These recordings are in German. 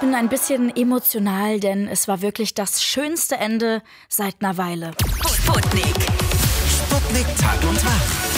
bin ein bisschen emotional, denn es war wirklich das schönste Ende seit einer Weile. Sputnik Tag und Tag.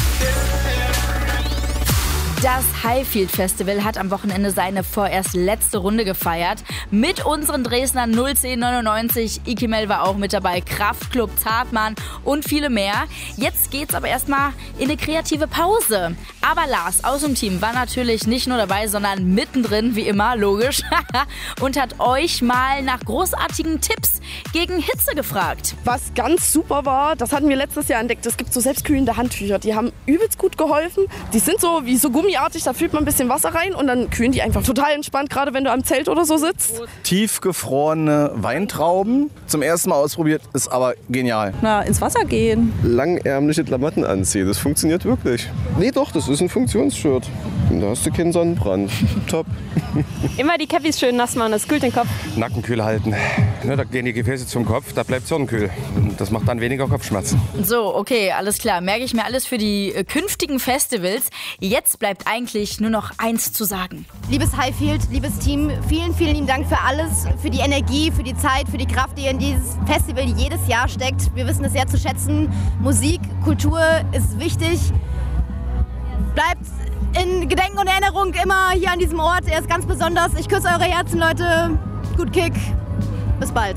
Das Highfield Festival hat am Wochenende seine vorerst letzte Runde gefeiert. Mit unseren Dresdnern 01099, Ikimel war auch mit dabei, Kraftklub, Zartmann und viele mehr. Jetzt geht's aber erstmal in eine kreative Pause. Aber Lars aus dem Team war natürlich nicht nur dabei, sondern mittendrin, wie immer, logisch. Und hat euch mal nach großartigen Tipps gegen Hitze gefragt. Was ganz super war, das hatten wir letztes Jahr entdeckt, es gibt so selbstkühlende Handtücher, die haben übelst gut geholfen. Die sind so wie so gummiartig, da füllt man ein bisschen Wasser rein und dann kühlen die einfach total entspannt, gerade wenn du am Zelt oder so sitzt. Tiefgefrorene Weintrauben, zum ersten Mal ausprobiert, ist aber genial. Ins Wasser gehen. Langärmliche Klamotten anziehen, das funktioniert wirklich. Nee doch, das ist ein Funktionsshirt. Da hast du keinen Sonnenbrand. Top. Immer die Käppis schön nass machen, das kühlt den Kopf. Nacken kühl halten. Ne, da gehen die Gefäße zum Kopf, da bleibt Sonnenkühl. Das macht dann weniger Kopfschmerzen. So, okay, alles klar. Merke ich mir alles für die künftigen Festivals. Jetzt bleibt eigentlich nur noch eins zu sagen. Liebes Highfield, liebes Team, vielen, vielen lieben Dank für alles, für die Energie, für die Zeit, für die Kraft, die in dieses Festival jedes Jahr steckt. Wir wissen es sehr zu schätzen. Musik, Kultur ist wichtig. Bleibt in Gedenken und Erinnerung immer hier an diesem Ort. Er ist ganz besonders. Ich küsse eure Herzen, Leute. Gut Kick. Bis bald.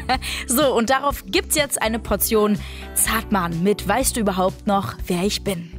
So, und darauf gibt's jetzt eine Portion Zartmann mit Weißt du überhaupt noch, wer ich bin?